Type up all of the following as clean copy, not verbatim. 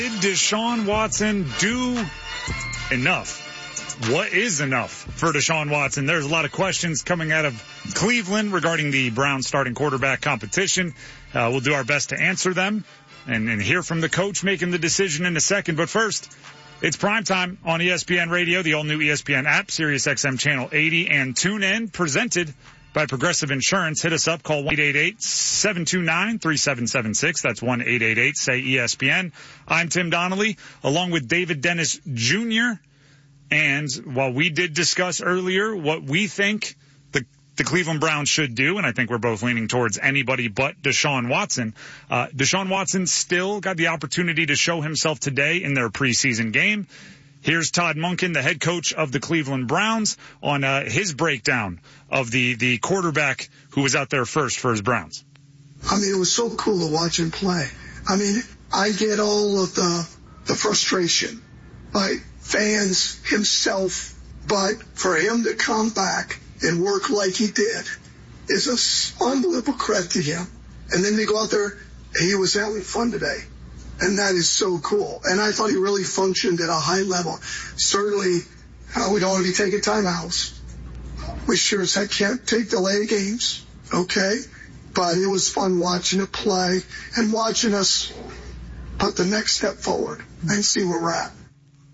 Did Deshaun Watson do enough? What is enough for Deshaun Watson? There's a lot of questions coming out of Cleveland regarding the Browns starting quarterback competition. We'll do our best to answer them and hear from the coach making the decision in a second. But first, it's primetime on ESPN Radio, the all-new ESPN app, Sirius XM Channel 80, and TuneIn, presented by Progressive Insurance. Hit us up, call 1-888-729-3776. That's 1-888-SAY-ESPN. I'm Tim Donnelly, along with David Dennis Jr., and while we did discuss earlier what we think the Cleveland Browns should do, and I think we're both leaning towards anybody but Deshaun Watson, Deshaun Watson still got the opportunity to show himself today in their preseason game. Here's Todd Monken, the head coach of the Cleveland Browns, on his breakdown of the quarterback who was out there first for his Browns. I mean, it was so cool to watch him play. I mean, I get all of the frustration by fans, himself, but for him to come back and work like he did is an unbelievable credit to him. And then they go out there, and he was having fun today. And that is so cool. And I thought he really functioned at a high level. Certainly, we don't want to be taking timeouts. We sure as heck can't take delay games, okay? But it was fun watching it play and watching us put the next step forward and see where we're at.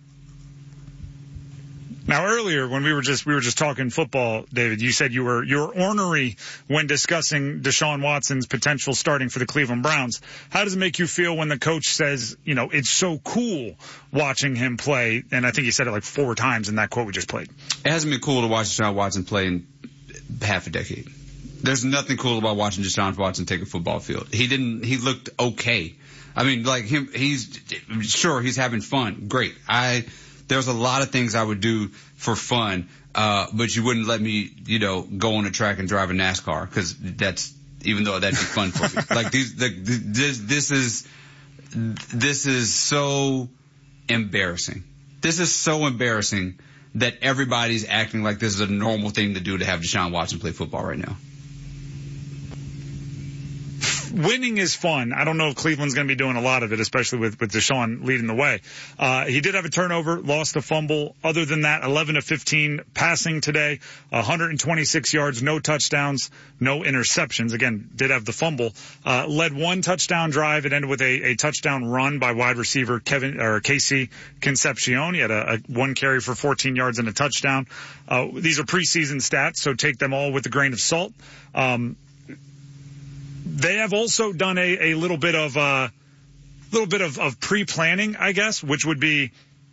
Now, earlier when we were just talking football, David, you said you were ornery when discussing Deshaun Watson's potential starting for the Cleveland Browns. How does it make you feel when the coach says, you know, it's so cool watching him play? And I think he said it like 4 times in that quote we just played. It hasn't been cool to watch Deshaun Watson play in half a decade. There's nothing cool about watching Deshaun Watson take a football field. He looked okay. I mean, like he's having fun. Great. There's a lot of things I would do for fun, but you wouldn't let me, go on a track and drive a NASCAR, because even though that'd be fun for me. Like this is so embarrassing. This is so embarrassing that everybody's acting like this is a normal thing to do, to have Deshaun Watson play football right now. Winning is fun. I don't know if Cleveland's going to be doing a lot of it, especially with Deshaun leading the way. He did have a turnover, lost a fumble. Other than that, 11 of 15 passing today, 126 yards, no touchdowns, no interceptions. Again, did have the fumble. Led 1 touchdown drive. It ended with a touchdown run by wide receiver Casey Concepcion. He had a 1 carry for 14 yards and a touchdown. These are preseason stats, so take them all with a grain of salt. They have also done a little bit of pre-planning, I guess, which would be,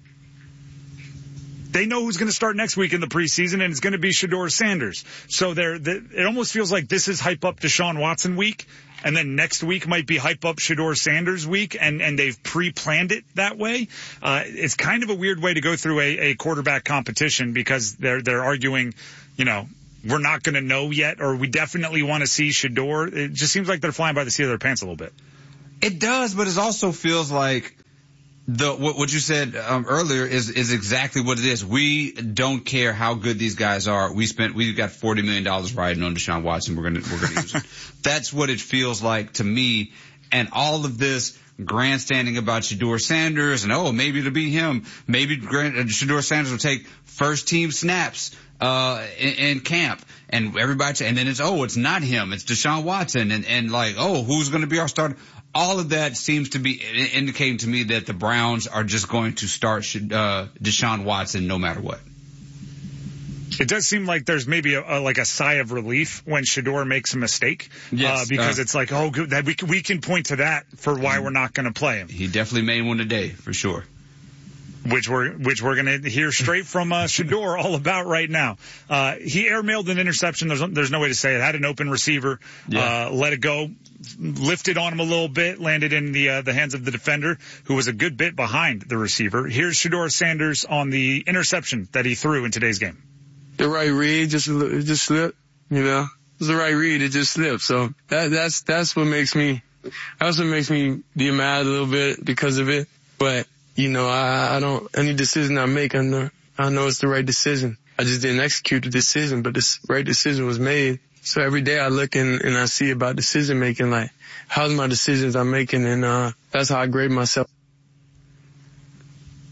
they know who's going to start next week in the preseason, and it's going to be Shedeur Sanders. So it almost feels like this is hype up Deshaun Watson week, and then next week might be hype up Shedeur Sanders week, and they've pre-planned it that way. It's kind of a weird way to go through a quarterback competition, because they're arguing, we're not going to know yet, or we definitely want to see Shedeur. It just seems like they're flying by the seat of their pants a little bit. It does, but it also feels like what you said earlier is exactly what it is. We don't care how good these guys are. We've got $40 million riding on Deshaun Watson. We're gonna use it. That's what it feels like to me. And all of this grandstanding about Shedeur Sanders, and maybe it'll be him. Maybe Shedeur Sanders will take first team snaps in camp, and everybody, and then it's not him, it's Deshaun Watson, and who's going to be our starter? All of that seems to be indicating to me that the Browns are just going to start Deshaun Watson no matter what. It does seem like there's maybe a sigh of relief when Shedeur makes a mistake, because it's like, good, that we can point to that for why we're not going to play him. He definitely made one today, for sure. Which we're going to hear straight from Shedeur all about right now. He airmailed an interception. There's no way to say it. Had an open receiver, let it go, lifted on him a little bit, landed in the hands of the defender, who was a good bit behind the receiver. Here's Shedeur Sanders on the interception that he threw in today's game. The right read just slipped. It was the right read. It just slipped. So that's what makes me be mad a little bit because of it. But I don't, any decision I make, I know it's the right decision. I just didn't execute the decision, but the right decision was made. So every day I look and I see about decision making, like how's my decisions I'm making, and that's how I grade myself.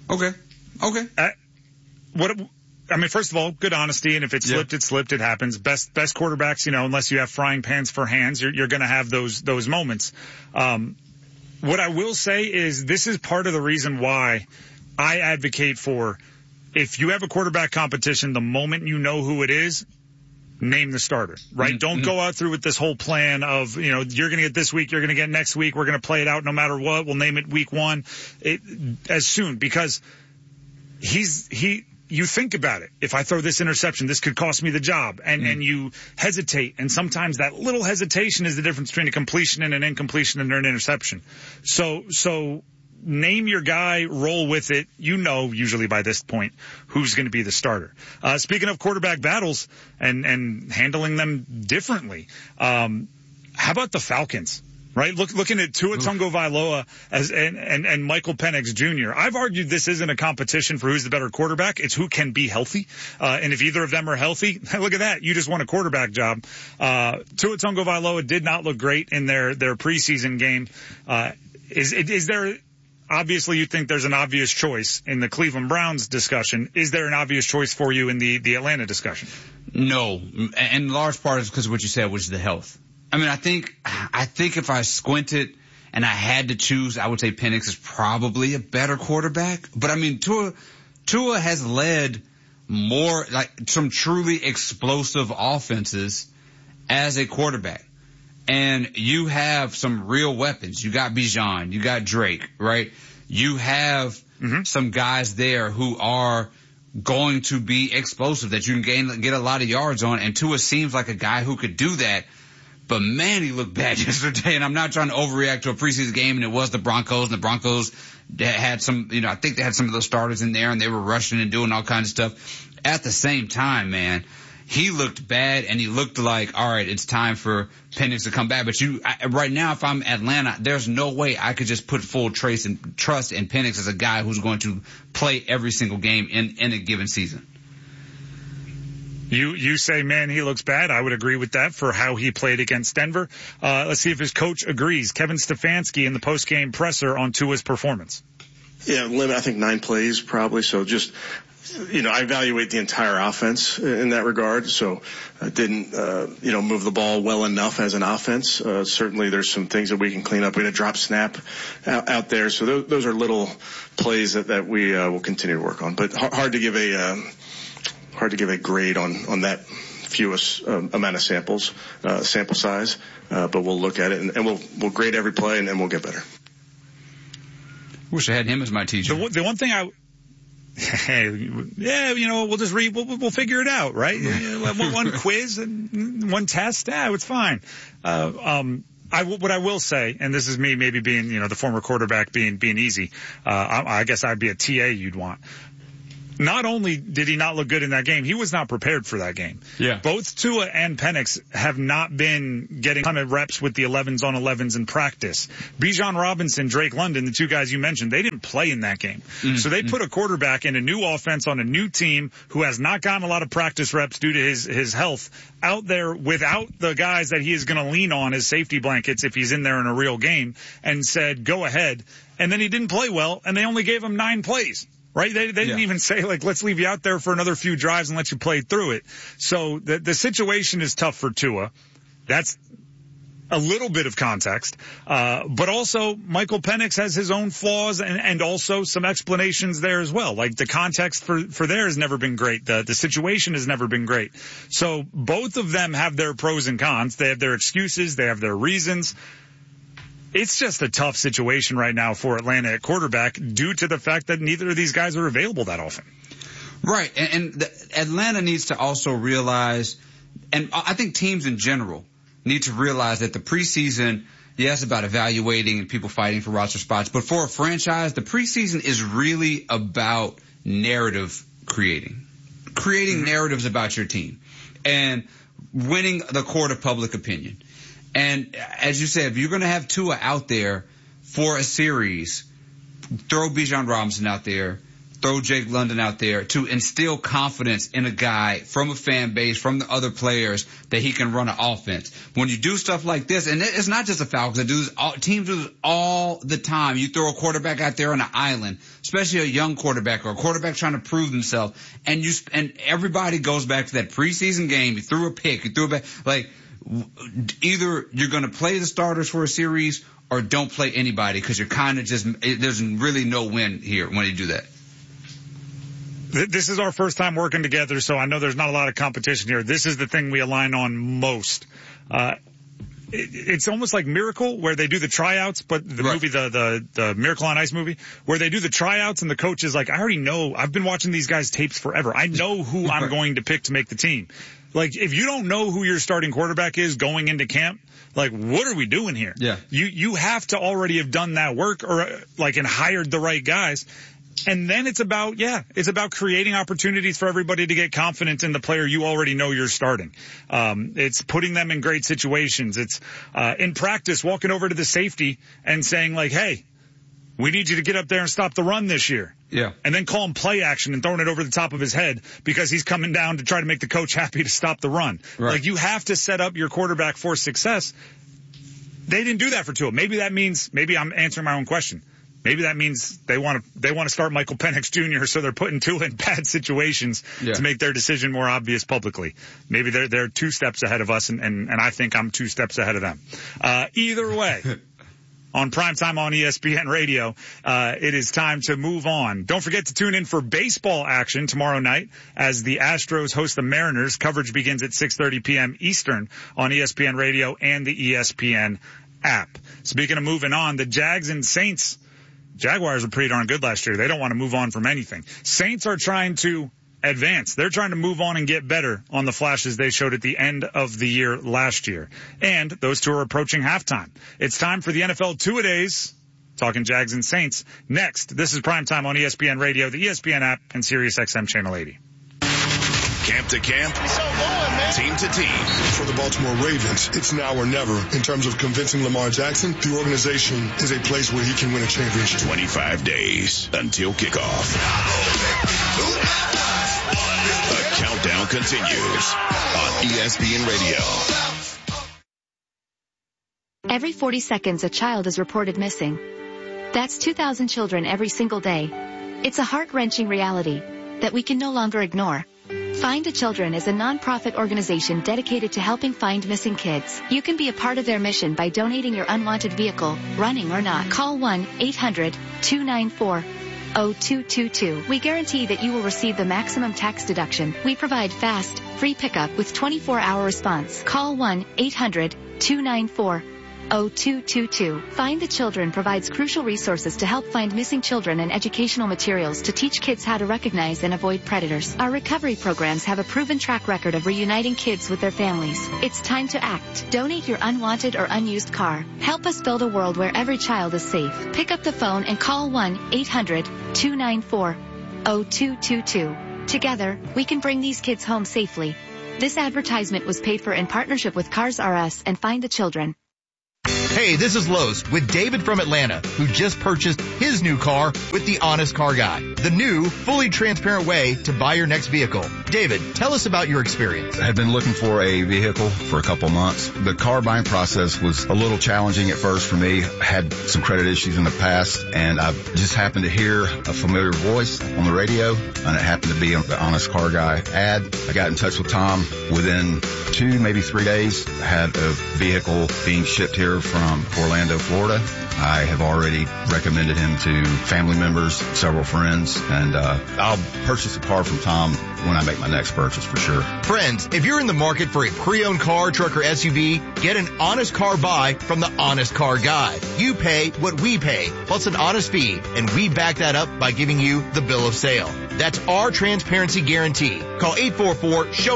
Okay. First of all, good honesty, and if it slipped, it slipped. It happens. Best quarterbacks, unless you have frying pans for hands, you're going to have those moments. What I will say is this is part of the reason why I advocate for, if you have a quarterback competition, the moment you know who it is, name the starter, right? Mm-hmm. Don't go out through with this whole plan of, you're going to get this week, you're going to get next week, we're going to play it out no matter what. We'll name it week 1 as soon, because you think about it. If I throw this interception, this could cost me the job. And you hesitate. And sometimes that little hesitation is the difference between a completion and an incompletion and an interception. So name your guy, roll with it. Usually by this point, who's going to be the starter. Speaking of quarterback battles and handling them differently, how about the Falcons? Right, looking at Tua Tagovailoa and Michael Penix Jr. I've argued this isn't a competition for who's the better quarterback. It's who can be healthy. And if either of them are healthy, look at that. You just won a quarterback job. Tua Tagovailoa did not look great in their preseason game. Is there, obviously you think there's an obvious choice in the Cleveland Browns discussion. Is there an obvious choice for you in the Atlanta discussion? No. And large part is because of what you said, which is the health. I think if I squinted and I had to choose, I would say Penix is probably a better quarterback. But Tua has led more, like, some truly explosive offenses as a quarterback. And you have some real weapons. You got Bijan, you got Drake, right? You have some guys there who are going to be explosive that you can get a lot of yards on. And Tua seems like a guy who could do that. But man, he looked bad yesterday, and I'm not trying to overreact to a preseason game, and it was the Broncos, and the Broncos had some, I think they had some of those starters in there, and they were rushing and doing all kinds of stuff. At the same time, man, he looked bad, and he looked like, all right, it's time for Penix to come back. But right now, if I'm Atlanta, there's no way I could just put full trust in Penix as a guy who's going to play every single game in a given season. You say, man, he looks bad. I would agree with that for how he played against Denver. Let's see if his coach agrees. Kevin Stefanski in the post-game presser on Tua's performance. Yeah, limit, I think 9 plays probably. So just, I evaluate the entire offense in that regard. So I didn't, move the ball well enough as an offense. Certainly there's some things that we can clean up. We had a drop snap out there. So those are little plays that we will continue to work on. But hard to give a grade on that fewest amount of sample size, but we'll look at it and we'll grade every play and we'll get better. Wish I had him as my teacher. The one thing we'll just read. We'll figure it out, right? One quiz and one test. It's fine. What I will say, and this is me maybe being, the former quarterback being easy. I guess I'd be a TA you'd want. Not only did he not look good in that game, he was not prepared for that game. Yeah. Both Tua and Penix have not been getting a ton of reps with the 11s on 11s in practice. Bijan Robinson, Drake London, the two guys you mentioned, they didn't play in that game. Mm-hmm. So they put a quarterback in a new offense on a new team who has not gotten a lot of practice reps due to his health out there without the guys that he is going to lean on as safety blankets if he's in there in a real game, and said, go ahead. And then he didn't play well, and they only gave him 9 plays. Right? They didn't even say, let's leave you out there for another few drives and let you play through it. So the situation is tough for Tua. That's a little bit of context. But also Michael Penix has his own flaws and also some explanations there as well. Like the context for there has never been great. The situation has never been great. So both of them have their pros and cons. They have their excuses. They have their reasons. It's just a tough situation right now for Atlanta at quarterback due to the fact that neither of these guys are available that often. Right. And Atlanta needs to also realize, and I think teams in general need to realize that the preseason, yes, about evaluating and people fighting for roster spots, but for a franchise, the preseason is really about narrative creating narratives about your team and winning the court of public opinion. And as you said, if you're going to have Tua out there for a series, throw Bijan Robinson out there, throw Jake London out there to instill confidence in a guy from a fan base, from the other players, that he can run an offense. When you do stuff like this, and it's not just the Falcons, teams do this all the time. You throw a quarterback out there on an island, especially a young quarterback or a quarterback trying to prove himself, and everybody goes back to that preseason game. You threw a pick, either you're going to play the starters for a series or don't play anybody, because you're kind of there's really no win here when you do that. This is our first time working together, so I know there's not a lot of competition here. This is the thing we align on most. It's almost like Miracle, where they do the tryouts, but the movie, the Miracle on Ice movie, where they do the tryouts and the coach is like, I already know, I've been watching these guys' tapes forever. I know who I'm going to pick to make the team. Like, if you don't know who your starting quarterback is going into camp, like, what are we doing here? Yeah. You have to already have done that work and hired the right guys. And then it's about creating opportunities for everybody to get confidence in the player you already know you're starting. It's putting them in great situations. It's, in practice, walking over to the safety and saying, like, hey, we need you to get up there and stop the run this year. Yeah. And then call him play action and throwing it over the top of his head because he's coming down to try to make the coach happy to stop the run. Right. Like, you have to set up your quarterback for success. They didn't do that for Tua. Maybe I'm answering my own question. Maybe that means they want to start Michael Penix Jr. so they're putting Tua in bad situations to make their decision more obvious publicly. Maybe they're 2 steps ahead of us, and I think I'm 2 steps ahead of them. Either way, on Primetime on ESPN Radio, it is time to move on. Don't forget to tune in for baseball action tomorrow night as the Astros host the Mariners. Coverage begins at 6:30 p.m. Eastern on ESPN Radio and the ESPN app. Speaking of moving on, the Jags and Saints. Jaguars were pretty darn good last year. They don't want to move on from anything. Saints are trying to advance. They're trying to move on and get better on the flashes they showed at the end of the year last year. And those two are approaching halftime. It's time for the NFL Two-A-Days, talking Jags and Saints. Next, this is Primetime on ESPN Radio, the ESPN app, and SiriusXM Channel 80. Camp to camp, team to team. For the Baltimore Ravens, it's now or never. In terms of convincing Lamar Jackson, the organization is a place where he can win a championship. 25 days until kickoff. The countdown continues on ESPN Radio. Every 40 seconds, a child is reported missing. That's 2,000 children every single day. It's a heart-wrenching reality that we can no longer ignore. Find a Children is a non-profit organization dedicated to helping find missing kids. You can be a part of their mission by donating your unwanted vehicle, running or not. Call 1-800-294-0222. We guarantee that you will receive the maximum tax deduction. We provide fast, free pickup with 24-hour response. Call 1-800-294-0222. Find the Children provides crucial resources to help find missing children and educational materials to teach kids how to recognize and avoid predators. Our recovery programs have a proven track record of reuniting kids with their families. It's time to act. Donate your unwanted or unused car. Help us build a world where every child is safe. Pick up the phone and call 1-800-294-0222. Together, we can bring these kids home safely. This advertisement was paid for in partnership with Cars R Us and Find the Children. Hey, this is Lowe's with David from Atlanta, who just purchased his new car with the Honest Car Guy, the new, fully transparent way to buy your next vehicle. David, tell us about your experience. I had been looking for a vehicle for a couple months. The car buying process was a little challenging at first for me. I had some credit issues in the past, and I just happened to hear a familiar voice on the radio, and it happened to be the Honest Car Guy ad. I got in touch with Tom. Within 2, maybe 3 days, I had a vehicle being shipped here from Orlando, Florida. I have already recommended him to family members, several friends, and I'll purchase a car from Tom when I make my next purchase for sure. Friends, if you're in the market for a pre-owned car, truck, or SUV, get an honest car buy from the Honest Car Guy. You pay what we pay, plus an honest fee, and we back that up by giving you the bill of sale. That's our transparency guarantee. Call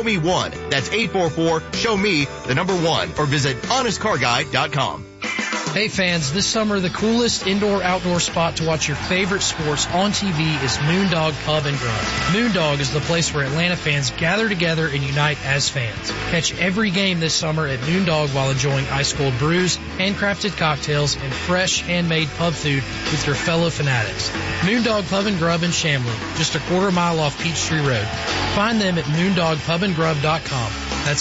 844-SHOW-ME-1. That's 844-SHOW-ME, the number 1, or visit honestcarguy.com. Hey fans, this summer the coolest indoor-outdoor spot to watch your favorite sports on TV is Moondog Pub and Grub. Moondog is the place where Atlanta fans gather together and unite as fans. Catch every game this summer at Moondog while enjoying ice-cold brews, handcrafted cocktails, and fresh handmade pub food with your fellow fanatics. Moondog Pub and Grub in Chamblee, just a quarter mile off Peachtree Road. Find them at moondogpubandgrub.com. That's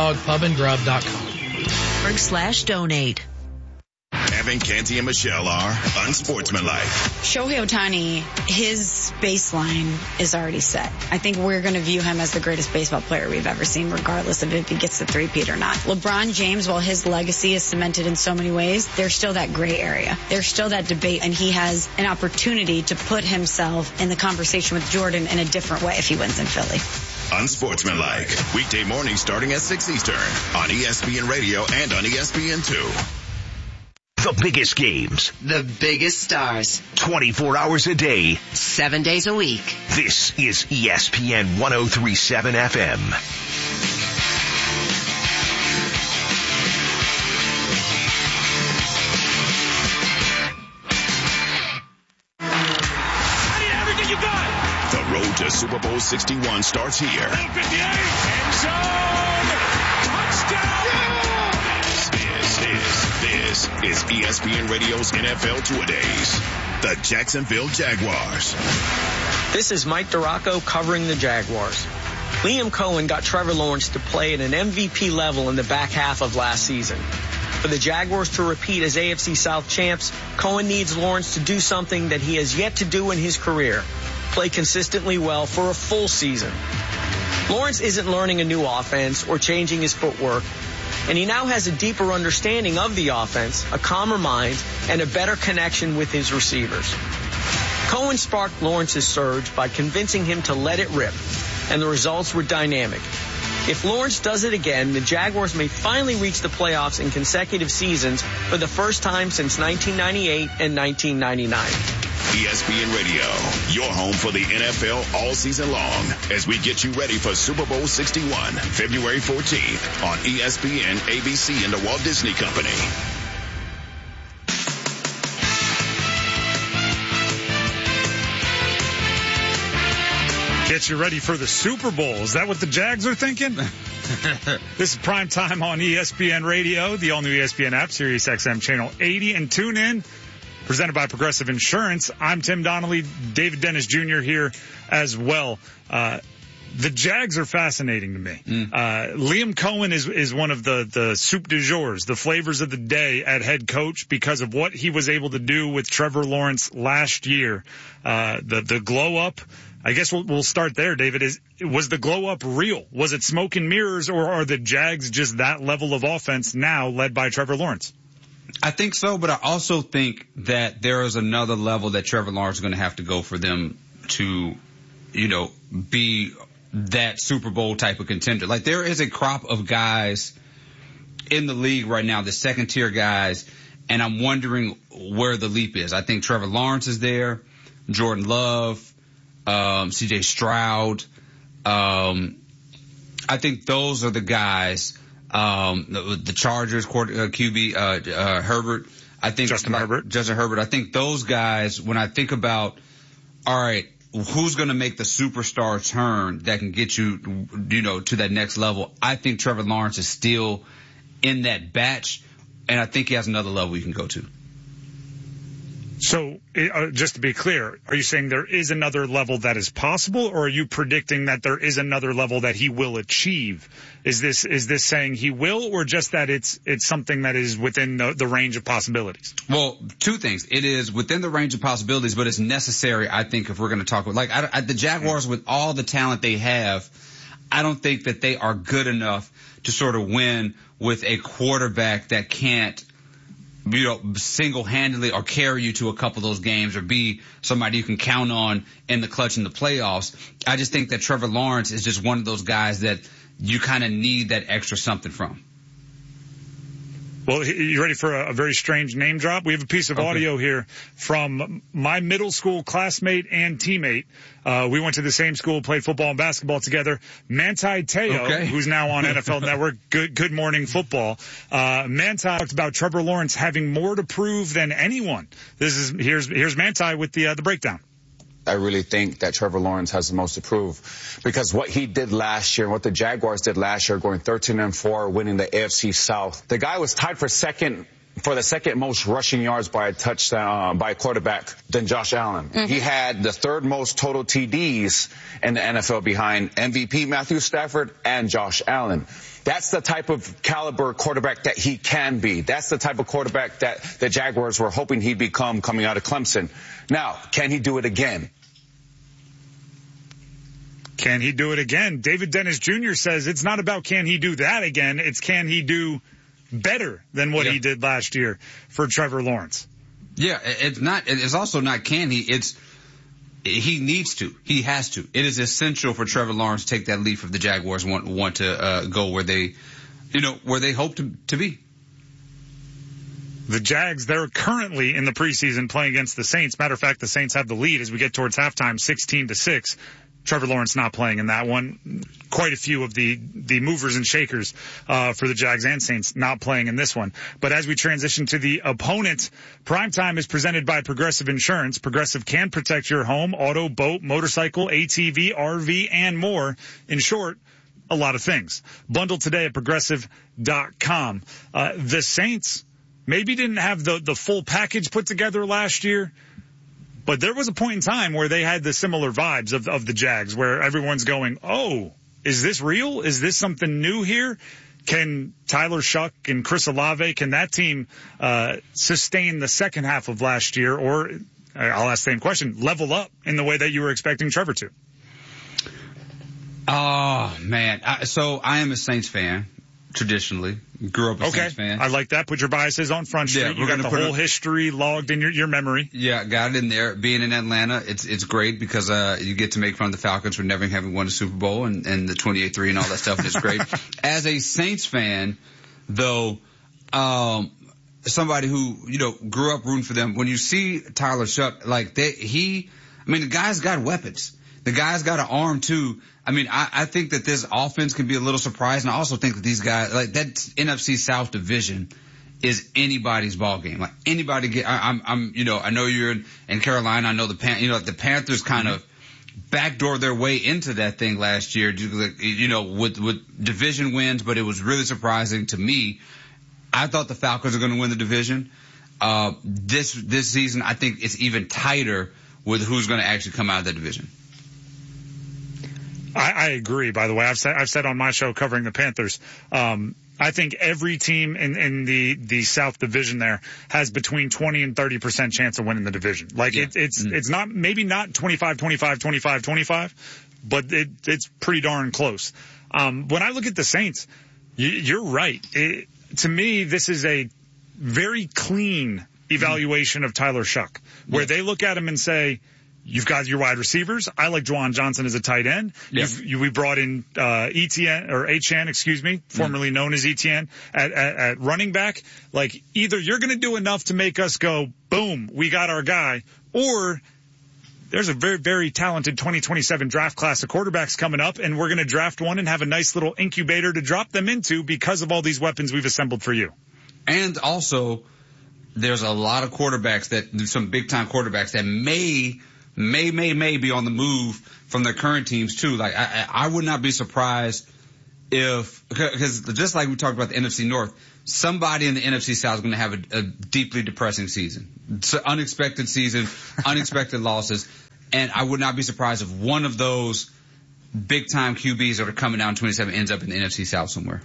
moondogpubandgrub.com. /donate. Evan, Canty, and Michelle are unsportsmanlike. Shohei Ohtani, his baseline is already set. I think we're going to view him as the greatest baseball player we've ever seen, regardless of if he gets the three-peat or not. LeBron James, while his legacy is cemented in so many ways, there's still that gray area. There's still that debate, and he has an opportunity to put himself in the conversation with Jordan in a different way if he wins in Philly. Unsportsmanlike. Weekday mornings starting at 6 Eastern on ESPN Radio and on ESPN2. The biggest games. The biggest stars. 24 hours a day. 7 days a week. This is ESPN 103.7 FM. I need everything you got. The road to Super Bowl 61 starts here. 58, end zone, touchdown. This is ESPN Radio's NFL Two-A-Days. The Jacksonville Jaguars. This is Mike Duraco covering the Jaguars. Liam Cohen got Trevor Lawrence to play at an MVP level in the back half of last season. For the Jaguars to repeat as AFC South champs, Cohen needs Lawrence to do something that he has yet to do in his career, play consistently well for a full season. Lawrence isn't learning a new offense or changing his footwork, and he now has a deeper understanding of the offense, a calmer mind, and a better connection with his receivers. Cohen sparked Lawrence's surge by convincing him to let it rip, and the results were dynamic. If Lawrence does it again, the Jaguars may finally reach the playoffs in consecutive seasons for the first time since 1998 and 1999. ESPN Radio, your home for the NFL all season long as we get you ready for Super Bowl 61, February 14th on ESPN, ABC, and the Walt Disney Company. Get you ready for the Super Bowl. Is that what the Jags are thinking? This is Prime Time on ESPN Radio, the all-new ESPN app, Sirius XM Channel 80, and tune in. Presented by Progressive Insurance. I'm Tim Donnelly, David Dennis Jr. here as well. The Jags are fascinating to me. Liam Cohen is one of the soup du jours, the flavors of the day at head coach because of what he was able to do with Trevor Lawrence last year. The glow up. I guess we'll start there, David. Was the glow up real? Was it smoke and mirrors, or are the Jags just that level of offense now led by Trevor Lawrence? I think so, but I also think that there is another level that Trevor Lawrence is going to have to go for them to, be that Super Bowl type of contender. Like, there is a crop of guys in the league right now, the second tier guys, and I'm wondering where the leap is. I think Trevor Lawrence is there, Jordan Love, CJ Stroud. I think those are the guys. The Chargers QB, Herbert. I think Justin Herbert. I think those guys, when I think about, all right, who's going to make the superstar turn that can get you, to that next level? I think Trevor Lawrence is still in that batch, and I think he has another level he can go to. So, just to be clear, are you saying there is another level that is possible, or are you predicting that there is another level that he will achieve? Is this saying he will, or just that it's something that is within the range of possibilities? Well, two things. It is within the range of possibilities, but it's necessary, I think, if we're going to talk about, the Jaguars, with all the talent they have, I don't think that they are good enough to sort of win with a quarterback that can't, single-handedly or carry you to a couple of those games or be somebody you can count on in the clutch in the playoffs. I just think that Trevor Lawrence is just one of those guys that you kind of need that extra something from. Well, you ready for a very strange name drop? We have a piece of audio here from my middle school classmate and teammate. We went to the same school, played football and basketball together. Manti Te'o, who's now on NFL Network, Good Morning Football. Manti talked about Trevor Lawrence having more to prove than anyone. Here's Manti with the breakdown. I really think that Trevor Lawrence has the most to prove because what he did last year and what the Jaguars did last year, going 13-4, winning the AFC South. The guy was tied for the second most rushing yards by a touchdown by a quarterback than Josh Allen. He had the third most total TDs in the NFL behind MVP Matthew Stafford and Josh Allen. That's the type of caliber quarterback that he can be. That's the type of quarterback that the Jaguars were hoping he'd become coming out of Clemson. Now, can he do it again? Can he do it again? David Dennis Jr. says it's not about can he do that again. It's can he do better than what he did last year for Trevor Lawrence. Yeah, it's also not can he. He needs to. He has to. It is essential for Trevor Lawrence to take that leap if the Jaguars want to go where they hope to be. The Jags, they're currently in the preseason playing against the Saints. Matter of fact, the Saints have the lead as we get towards halftime, 16-6. Trevor Lawrence not playing in that one. Quite a few of the movers and shakers for the Jags and Saints not playing in this one. But as we transition to the opponent, Primetime is presented by Progressive Insurance. Progressive can protect your home, auto, boat, motorcycle, ATV, RV, and more. In short, a lot of things. Bundle today at Progressive.com. The Saints maybe didn't have the full package put together last year, but there was a point in time where they had the similar vibes of the Jags, where everyone's going, oh, is this real? Is this something new here? Can Tyler Shuck and Chris Olave, can that team sustain the second half of last year? Or, I'll ask the same question, level up in the way that you were expecting Trevor to? Oh, man. So I am a Saints fan. Traditionally, grew up a Saints fan. I like that. Put your biases on Front Street. You got the whole history logged in your memory. Yeah, got it in there. Being in Atlanta, it's great because you get to make fun of the Falcons for never having won a Super Bowl and the 28-3 and all that stuff. And it's great. As a Saints fan, though, somebody who grew up rooting for them, when you see Tyler Shuck, the guy's got weapons. The guy's got an arm too. I mean, I think that this offense can be a little surprising. I also think that these guys, like that NFC South division, is anybody's ball game. Like anybody I know you're in Carolina. I know the Panthers kind of backdoored their way into that thing last year, with division wins. But it was really surprising to me. I thought the Falcons are going to win the division. This season, I think it's even tighter with who's going to actually come out of that division. I agree, by the way. I've said on my show covering the Panthers, I think every team in the South Division there has between 20 and 30% chance of winning the division. It's not, maybe not 25-25, but it's pretty darn close. When I look at the Saints, you're right. To me, this is a very clean evaluation of Tyler Shuck, where they look at him and say, you've got your wide receivers. I like Juwan Johnson as a tight end. Yeah. We brought in Etienne, formerly known as Etienne, at running back. Like, either you're going to do enough to make us go, boom, we got our guy, or there's a very, very talented 2027 draft class of quarterbacks coming up, and we're going to draft one and have a nice little incubator to drop them into because of all these weapons we've assembled for you. And also, there's a lot of quarterbacks some big-time quarterbacks that may be on the move from their current teams too. Like I would not be surprised because just like we talked about the NFC North, somebody in the NFC South is going to have a deeply depressing season. It's an unexpected season, unexpected losses, and I would not be surprised if one of those big time QBs that are coming down 27 ends up in the NFC South somewhere.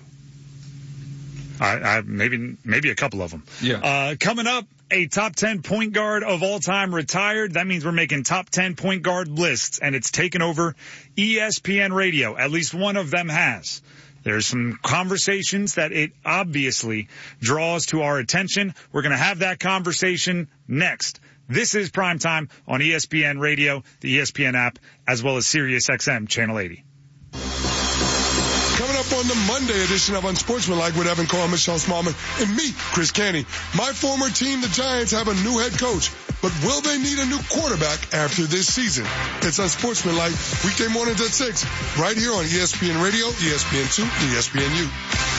Maybe a couple of them. Yeah. Coming up, a top 10 point guard of all time retired. That means we're making top 10 point guard lists, and it's taken over ESPN Radio. At least one of them has. There's some conversations that it obviously draws to our attention. We're going to have that conversation next. This is Primetime on ESPN Radio, the ESPN app, as well as SiriusXM Channel 80. Coming up on the Monday edition of Unsportsmanlike with Evan Carr, Michelle Smallman, and me, Chris Canty. My former team, the Giants, have a new head coach, but will they need a new quarterback after this season? It's Unsportsmanlike, weekday mornings at 6, right here on ESPN Radio, ESPN2, ESPNU.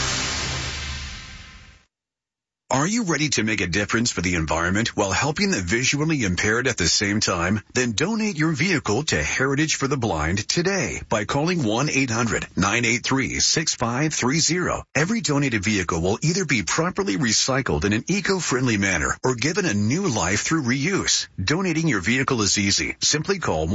Are you ready to make a difference for the environment while helping the visually impaired at the same time? Then donate your vehicle to Heritage for the Blind today by calling 1-800-983-6530. Every donated vehicle will either be properly recycled in an eco-friendly manner or given a new life through reuse. Donating your vehicle is easy. Simply call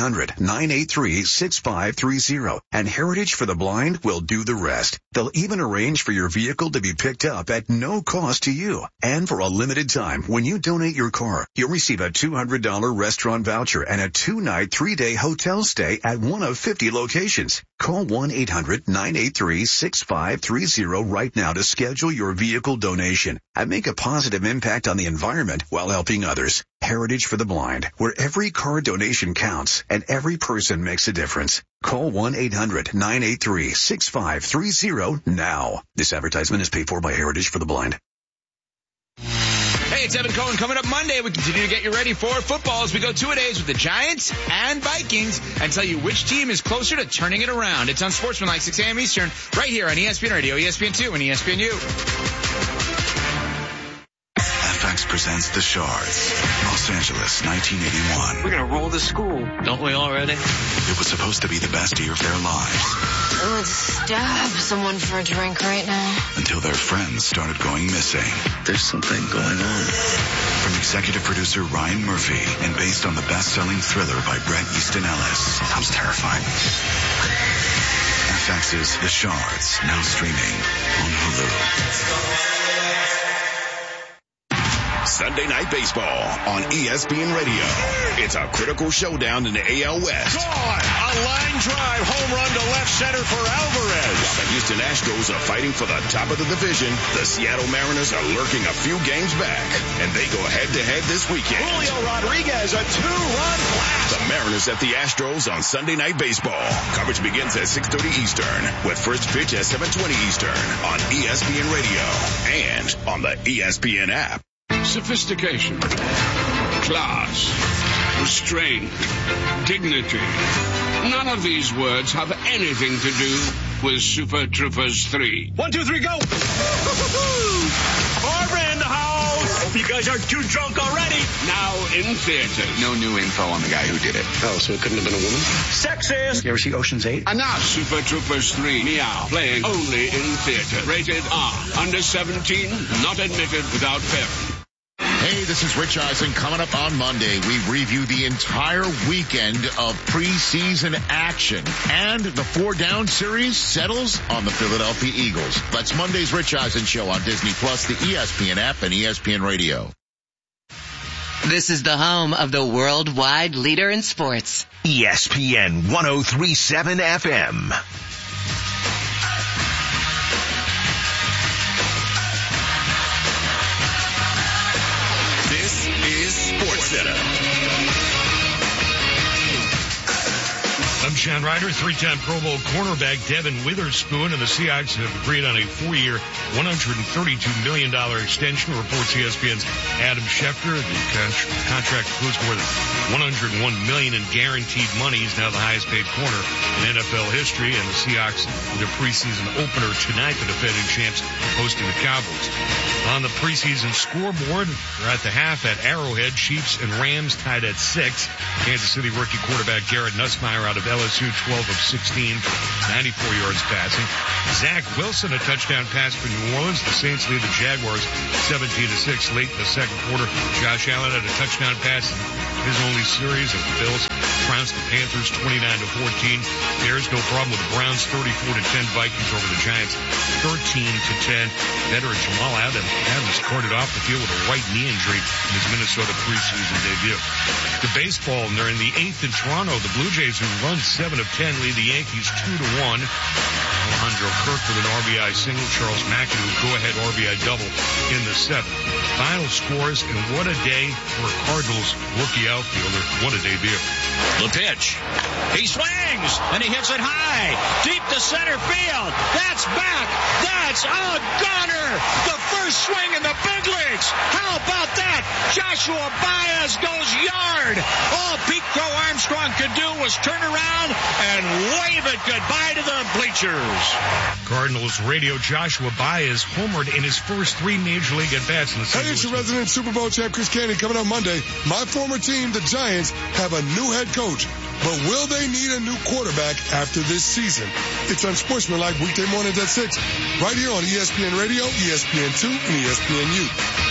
1-800-983-6530 and Heritage for the Blind will do the rest. They'll even arrange for your vehicle to be picked up at no cost to you. And for a limited time, when you donate your car, you'll receive a $200 restaurant voucher and a 2-night, 3-day hotel stay at one of 50 locations. Call 1-800-983-6530 right now to schedule your vehicle donation and make a positive impact on the environment while helping others. Heritage for the Blind, where every car donation counts and every person makes a difference. Call 1-800-983-6530 now. This advertisement is paid for by Heritage for the Blind. Hey, it's Evan Cohen. Coming up Monday, we continue to get you ready for football as we go 2-a-days with the Giants and Vikings and tell you which team is closer to turning it around. It's on Sportsmanlike, 6 a.m. Eastern, right here on ESPN Radio, ESPN2, and ESPNU. FX presents The Shards, Los Angeles, 1981. We're going to roll the school, don't we already? It was supposed to be the best year of their lives. I would stab someone for a drink right now. Until their friends started going missing. There's something going on. From executive producer Ryan Murphy and based on the best-selling thriller by Bret Easton Ellis. Sounds terrifying. FX's The Shards, now streaming on Hulu. Sunday Night Baseball on ESPN Radio. It's a critical showdown in the AL West. Gone! A line drive home run to left center for Alvarez. While the Houston Astros are fighting for the top of the division, the Seattle Mariners are lurking a few games back, and they go head-to-head this weekend. Julio Rodriguez, a 2-run blast. The Mariners at the Astros on Sunday Night Baseball. Coverage begins at 6:30 Eastern, with first pitch at 7:20 Eastern on ESPN Radio and on the ESPN app. Sophistication, class, restraint, dignity. None of these words have anything to do with Super Troopers 3. 1, 2, 3, go! Barbara in the house! Hope you guys aren't too drunk already. Now in theaters. No new info on the guy who did it. Oh, so it couldn't have been a woman? Sexist! You ever see Ocean's 8? Enough! Super Troopers 3, Meow, playing only in theaters. Rated R. Under 17, not admitted without parent. Hey, this is Rich Eisen. Coming up on Monday, we review the entire weekend of preseason action. And the 4-down series settles on the Philadelphia Eagles. That's Monday's Rich Eisen Show on Disney+, the ESPN app, and ESPN Radio. This is the home of the worldwide leader in sports. ESPN 103.7 FM. SportsCenter. I'm Sean Ryder. 3-time Pro Bowl cornerback Devin Witherspoon and the Seahawks have agreed on a 4-year, $132 million extension, reports ESPN's Adam Schefter. The contract includes more than $101 million in guaranteed money. He's now the highest paid corner in NFL history, and the Seahawks, with their preseason opener tonight, the defending champs hosting the Cowboys. On the preseason scoreboard, we're at the half at Arrowhead. Chiefs and Rams tied at 6. Kansas City rookie quarterback Garrett Nussmeier out of LSU, 12 of 16, 94 yards passing. Zach Wilson, a touchdown pass for New Orleans. The Saints lead the Jaguars 17-6 late in the second quarter. Josh Allen had a touchdown pass in his only series, and the Bills trounced the Panthers 29-14. There's no problem with the Browns 34-10. Vikings over the Giants 13-10. Veteran Jamal Adams carted off the field with a right knee injury in his Minnesota preseason debut. The baseball, and they're in the 8th in Toronto. The Blue Jays, who run 7 of 10, lead the Yankees 2-1. Alejandro Kirk with an RBI single. Charles McAdoo go-ahead RBI double in the 7th. Final scores, and what a day for a Cardinals rookie outfielder. What a debut. The pitch. He swings, and he hits it high, deep to center field. That's back. That's a gunner. The first swing in the big leagues. How about that? Joshua Baez goes yard. All Pete Crow Armstrong could do was turn around and wave it goodbye to the bleachers. Cardinals radio Joshua Baez homered in his first 3 Major League at-bats in the St. Hey, it's Louis. your resident Super Bowl champ, Chris Candy, coming up Monday. My former team, the Giants, have a new head coach. But will they need a new quarterback after this season? It's Unsportsmanlike weekday mornings at 6, right here on ESPN Radio, ESPN2, and ESPNU.